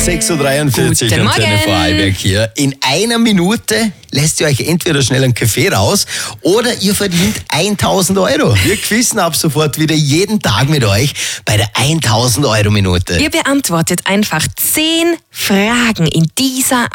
6.43 Uhr Guten und Antenne Morgen. Vorarlberg hier. In einer Minute lässt ihr euch entweder schnell einen Kaffee raus oder ihr verdient 1.000 Euro. Wir quizzen ab sofort wieder jeden Tag mit euch bei der 1.000 Euro Minute. Ihr beantwortet einfach 10 Fragen in dieser